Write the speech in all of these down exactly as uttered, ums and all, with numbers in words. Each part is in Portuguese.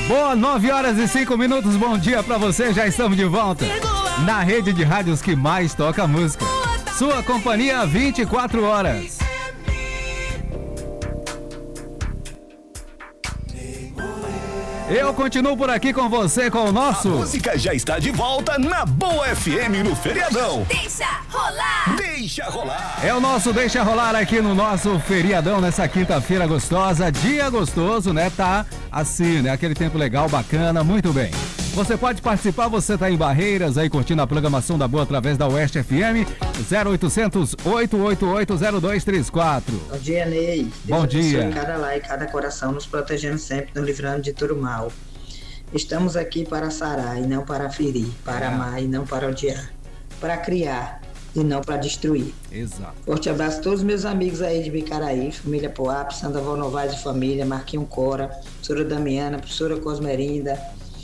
Boa, nove horas e cinco minutos, bom dia pra você, já estamos de volta na rede de rádios que mais toca música. Sua companhia vinte e quatro horas. Eu continuo por aqui com você, com o nosso... A música já está de volta na Boa F M no feriadão. Deixa rolar! Deixa rolar! É o nosso Deixa Rolar aqui no nosso feriadão, nessa quinta-feira gostosa, dia gostoso, né? Tá assim, né? Aquele tempo legal, bacana, muito bem. Você pode participar, você tá em Barreiras, aí curtindo a programação da Boa através da Oeste F M, zero oitocentos, oito oito oito, zero dois três quatro. Bom dia, Ney. Bom Deus dia. abençoe cada lar e cada coração, nos protegendo sempre, nos livrando de todo mal. Estamos aqui para sarar e não para ferir, para É. amar e não para odiar, para criar e não para destruir. Exato. Forte abraço a todos os meus amigos aí de Bicaraí, família Poap, Sandoval Novaes e família, Marquinho Cora, professora Damiana, professora Cosmerinda,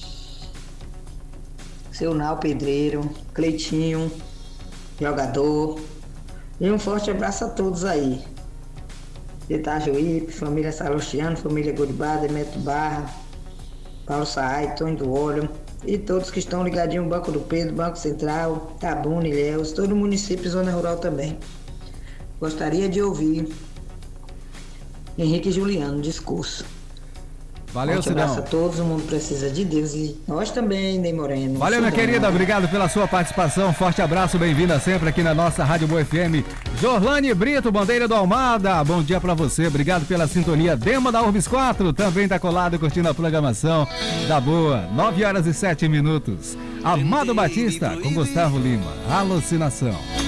seu Nau Pedreiro, Cleitinho, jogador. E um forte abraço a todos aí. Itajuípe, família Salustiano, família Guribá, Demetrio Barra, Paulo Saai, Tony do Óleo e todos que estão ligadinhos no Banco do Pedro, Banco Central, Tabuna, Ilhéus, todo o município e zona rural também. Gostaria de ouvir Henrique e Juliano, discurso. Valeu, Forte abraço Sidão. a todos, o mundo precisa de Deus e nós também, Ney Moreno. Valeu, minha Sidão. querida, obrigado pela sua participação, forte abraço, bem-vinda sempre aqui na nossa Rádio Boa F M. Jorlane Brito, Bandeira do Almada, bom dia pra você, obrigado pela sintonia. Dema da Urbis quatro, também tá colado curtindo a programação da Boa, nove horas e sete minutos. Amado Batista, com Gustavo Lima, Alucinação.